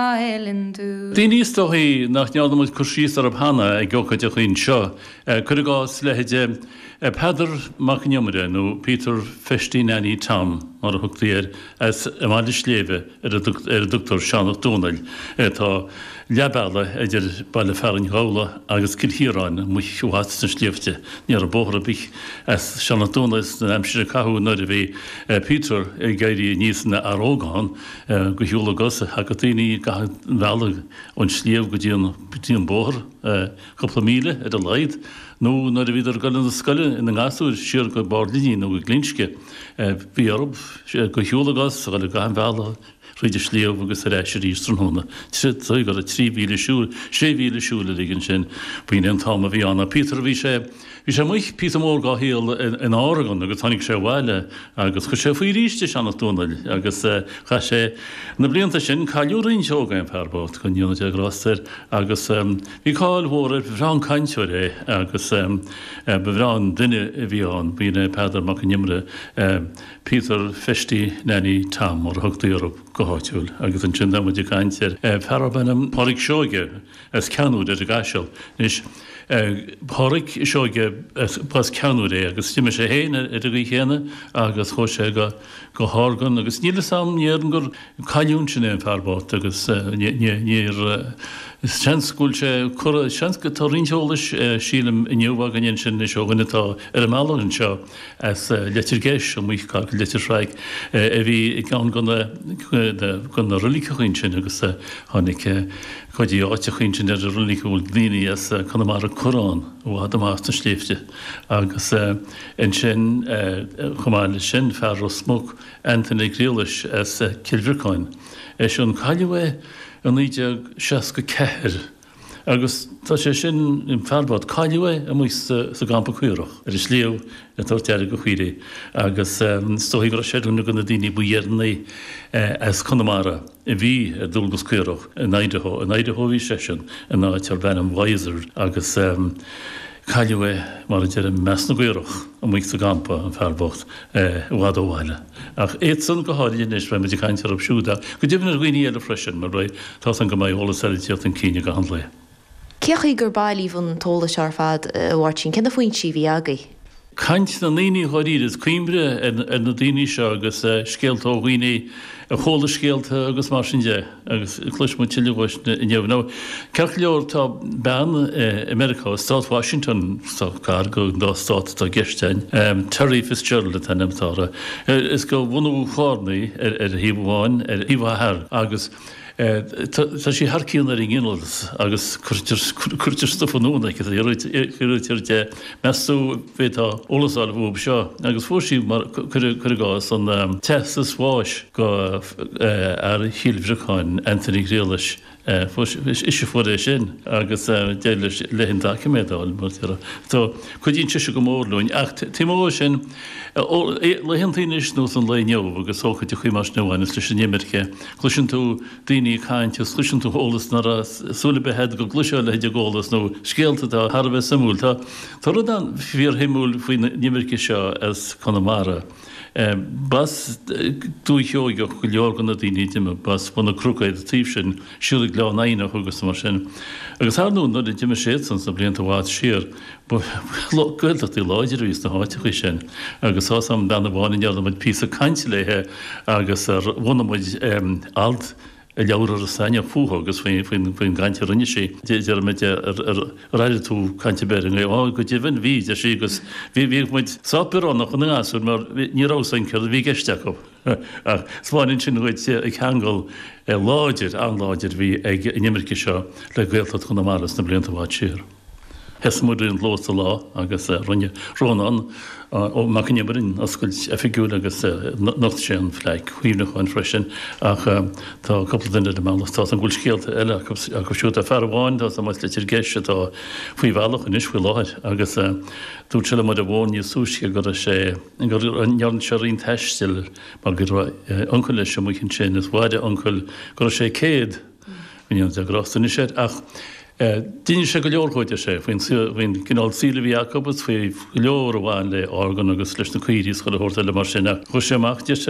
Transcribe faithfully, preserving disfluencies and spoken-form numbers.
Díní stoí nach neadamid cursís ar hana ag gochaid a chuoin seo, chuir gás leheide Peadar Macneomara nó Peter Festinani Tam mar a thugtaíar as amáidir sléve ar a Doctor Seanach Dónail tá leabála idir bailile fearan gála agus cilhíráin mu siúhat san sléifte ní ar a bóthra bích as Seanach Dónail na amsir a cathú nuair a bhí Peter i gairí níos na arógáin go hiúla gosa a go daoine bheala ón sléomh go dtíon bóthar chupla míle ar a leid nó na a bhíidir go na scoile in na gasú siar go bardlíní nó go glinske bhí orb go hiúlagas go le gahan bheala riidir sléomh agus a réis rístrúna. Tí go a trí bhíle siúil sé bhíle siúla ligann sin bhíon an táma bhí anna. Peter bhí sé bhí sé muich Peter mór gá héal in áragan agus tháinig sé bhhaile agus chu sé faoi ríiste Seanach Dónail agus cha sé na blianta sin caiúín seoga an fearbát chun dionad agrástar agus bhí cáil mhór bhrán caiinteir é agus bhrán duine a bhíán bhína Peadar Macneomara Peter Festinani Tam mar thugtaí orb go háitiúil agus an sin dámid caiintear fearbanam páric seoige as ceanúd ar a gaiisiil is páric seoige pas ceanúd é agus stiime sé héine ar a go chéine agus cho sé go go hágan agus níle sam níaran gur caiún sin é an fearbát agus níor seansúil sé chur seans go tá rinseolalas sílam inniuha gan sin na seoganatá ar an málagan seo as letirgéis an muoich cá letirreig a bhí gan gan na rulíchaín sin agus tháinig chuidí áitechaín sin ar a rulíchúil glíine as chunamara chorán ó adamasta sléifte agus in sin chumáile sin fear smóg Anthony Grealish as Kilbhircáin. É sin caiileh an idir seas go ceir. Agus tá sé sin in fearbád caiileh a mu sa gampa cuireach ar is léomh a tátear go chuire agus stoí go séúna gona daoine buhéarnaí as Connemara i bhí a dulgus cuireach in Idaho in Idaho bhí sé sin in áitear Benham Weiser agus caiileh mar dear meas na cuireach a mu sa gampa an fearbácht bhád óhhaile. Ach éad san go háiríon is bheith muidir caiintear ab siúda, go dtíobhann ar ghoine eile freisin mar raibh tá san go mbeidh ólas eiltíocht an cíine go handla. Ceachaí gur bailí bhn tóla sear fad bhhairtín cin na faoin si bhí agaí. Caint na líní choiríad is cuimbre ar na daoine seo agus scéalta ó ghoine a chola scéalta agus mar sin de agus chluis mu tiilehis in neamh. Ceach leor tá ben America Stát Washington cá go dá stát tá geistein Terry Fitzgerald a tanimtára. Is go bhunú chánaí ar híomháin ar híomhthir agus tá sí harcíúnar i gginoltas agus chuirtir stofanúna chuirtir de meú bhétá ólasáil bhúb seo agus fórsí chugás an Texas Wash go ar Kilbhircáin Anthony Grealish is fu é sin agus déile lehinn dacimédáil mar Tá chudín tuise go mórlóin ach tíó sin lehéntaíis nó an leneomh agus óchaid chuimás nuhain is leis némirce chluisisin tú daoine chainte chluisisin tú ólas nar súla behead go gluiseil le heidir ggólas nó scéalta tá Harbheith samúlta Tá rud an bhíor himúil faoin némirce seo as Connemara. Bas dúitheoige go leor gan na daoine diime bas buna crucaid a tíobh sin siúla leán aine chugus mar sin. Agus thú nó i diime sé san sa blianta bhád siar goilach í láidir vís na háiticha sin agus há sam benna bháin dearmid pí a caiinteléthe agus ar bhnamuid alt a leabhar a saine fútha agus faoin gaiinte rinne sé déar meid ráidir tú caiinte being é á go dtíhann bhí a sí agus bhí bhí muid sápirrán nach chun gáú mar nírásain ceir bhí geisteach ach sáin sin chuid ag cheangáil láidir an láidir bhí ag nimirice seo le ghilta chun maras na blianta bháid siar. Hesmúidir an glósta lá agus rinne rónán ó Macneomarin oscail effigiúil agus nach sé an fleig chuomhnach an freisin ach tá coppla duine de málas tá an gúil scéalta eile a go siút a fearháin tá am le tir geiste tá faoi bhealach in isfuil láid agus dút se mu a bháin í súisce go sé gur anhearan se rion teistil mar gur ancail lei sem mucinn sin is bháide ancail go sé céad bhíon de grástan is sé ach Díine sé go leorchóide sé, bhín cinál síla bhí Jacobs faoi leor bháin le organ agus leis na cuirí go le hórta le mar sinna chu séach